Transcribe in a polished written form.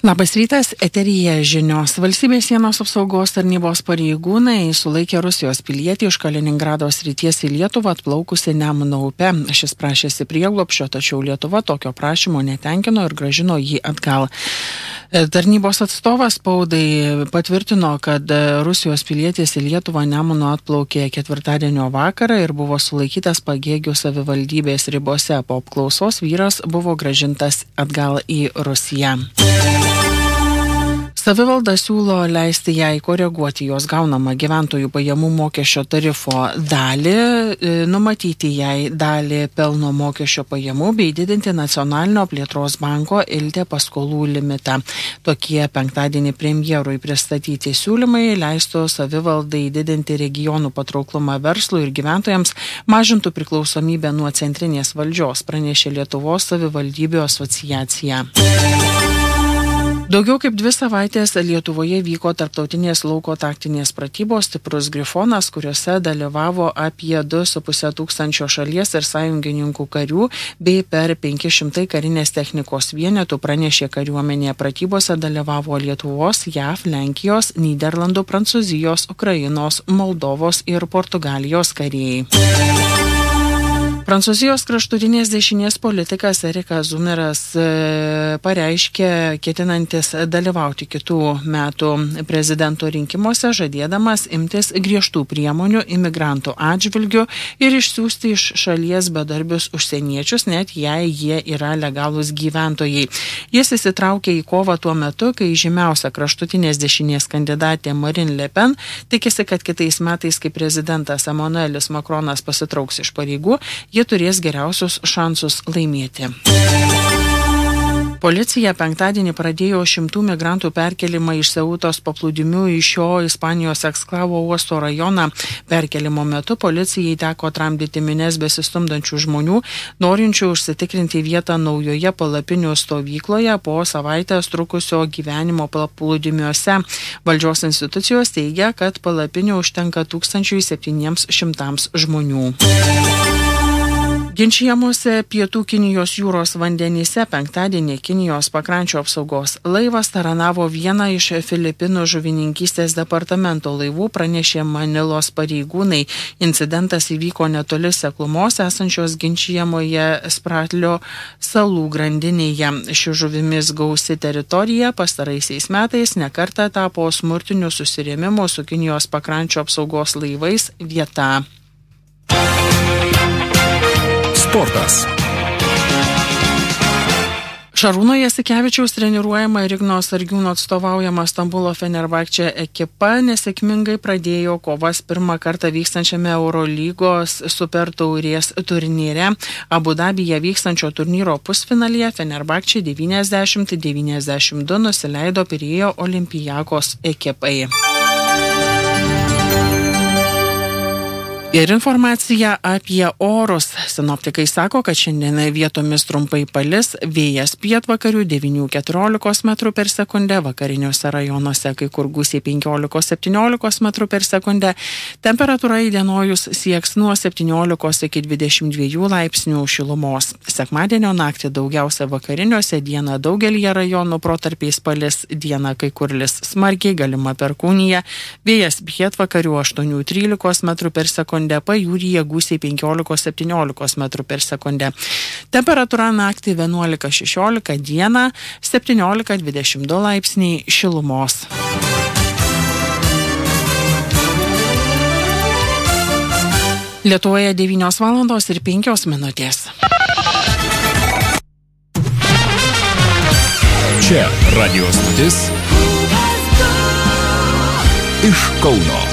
Labas rytas, eteryje žinios. Valstybės sienos apsaugos tarnybos pareigūnai sulaikė Rusijos pilietį iš Kaliningrado srities į Lietuvą atplaukusi Nemuno upe. Šis prašėsi prieglobsčio, tačiau Lietuva tokio prašymo netenkino ir grąžino jį atgal. Tarnybos atstovas spaudai patvirtino, kad Rusijos pilietis į Lietuvą Nemuno atplaukė ketvirtadienio vakarą ir buvo sulaikytas Pagėgių savivaldybės ribose. Po apklausos vyras buvo grąžintas atgal į Rusiją. Savivalda siūlo leisti jai koreguoti jos gaunamą gyventojų pajamų mokesčio tarifo dalį, numatyti jai dalį pelno mokesčio pajamų bei didinti Nacionalinio plėtros banko ILTE paskolų limitą. Tokie penktadienį premjerui pristatyti siūlymai leistų savivaldai didinti regionų patrauklumą verslui ir gyventojams, mažintų priklausomybę nuo centrinės valdžios, pranešė Lietuvos savivaldybių asociacija. Daugiau kaip 2 savaitės Lietuvoje vyko tarptautinės lauko taktinės pratybos Stiprus Grifonas, kuriuose dalyvavo apie 2,5 tūkstančio šalies ir sąjungininkų karių bei per 500 karinės technikos vienetų, pranešė kariuomenė. Pratybose dalyvavo Lietuvos, JAV, Lenkijos, Nyderlandų, Prancūzijos, Ukrainos, Moldovos ir Portugalijos kariai. Prancūzijos kraštutinės dešinės politikas Erikas Zumeras pareiškė ketinantis dalyvauti kitų metų prezidento rinkimuose, žadėdamas imtis griežtų priemonių imigrantų atžvilgių ir išsiųsti iš šalies bedarbius užsieniečius, net jei jie yra legalūs gyventojai. Jis įsitraukė į kovą tuo metu, kai žymiausia kraštutinės dešinės kandidatė Marine Le Pen tikisi, kad kitais metais, kai prezidentas Emmanuelis Macronas pasitrauks iš pareigų, jie turės geriausius šansus laimėti. Policija penktadienį pradėjo 100 migrantų perkelimą iš Seutos paplūdimių į šio Ispanijos eksklavo uosto rajoną. Perkelimo metu policijai teko tramdyti minias besistumdančių žmonių, norinčių užsitikrinti vietą naujoje palapinių stovykloje po savaitės trukusio gyvenimo paplūdimiuose. Valdžios institucijos teigia, kad palapinių užtenka 1700 žmonių. Ginčijamuose pietų Kinijos jūros vandenyse penktadienį Kinijos pakrančių apsaugos laivas taranavo vieną iš Filipinų žuvininkystės departamento laivų, pranešė Manilos pareigūnai. Incidentas įvyko netoli seklumos esančios ginčijamoje Spratlio salų grandinėje. Ši žuvimis gausi teritorija pastaraisiais metais nekartą tapo smurtinių susirėmimų su Kinijos pakrančių apsaugos laivais vieta. Sportas. Šarūno Jasikevičiaus treniruojama ir Igno Sargiūno atstovaujama Stambulo Fenerbahče ekipa nesėkmingai pradėjo kovas pirmą kartą vykstančiame Eurolygos Super taurės turnyre. Abu Dabyje vykstančio turnyro pusfinalyje Fenerbahče 90-92 nusileido Pirėjo Olympiakos ekipai. Ir informacija apie orus. Sinoptikai sako, kad šiandien vietomis trumpai palis, vėjas pietvakarių 9-14 metrų per sekundę, vakariniuose rajonuose kai kur gūsiai 15-17 metrų per sekundę. Temperatūra įdienojus sieks nuo 17 iki 22 laipsnių šilumos. Sekmadienio naktį daugiausia vakariniuose, dieną daugelį rajonų protarpiais palis, dieną kai kur lis smarkiai, galima perkūnija, vėjas pietvakarių 8-13 metrų per sekundę. Pajūryje gūsiai 15-17 metrų per sekundę. Temperatūra naktį 11-16, dieną 17-22 laipsniai šilumos. Lietuvoje 9:05. Čia radio stotis iš Kauno.